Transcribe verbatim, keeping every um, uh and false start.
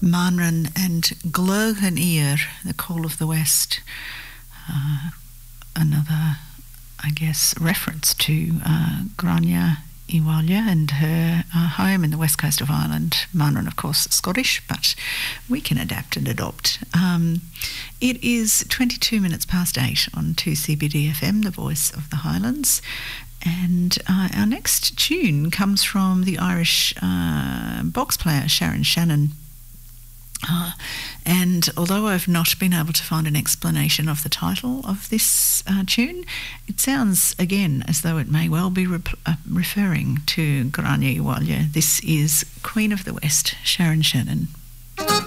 Manran and Glöghan Ear, The Call of the West. Uh, another, I guess, reference to uh, Grania Iwalya and her uh, home in the west coast of Ireland. Manran, of course, Scottish, but we can adapt and adopt. Um, it is twenty-two minutes past eight on two C B D F M, the voice of the Highlands. And uh, our next tune comes from the Irish uh, box player Sharon Shannon. Uh, and although I've not been able to find an explanation of the title of this uh, tune, it sounds again as though it may well be re- uh, referring to Grania Iwalya. This is Queen of the West, Sharon Shannon.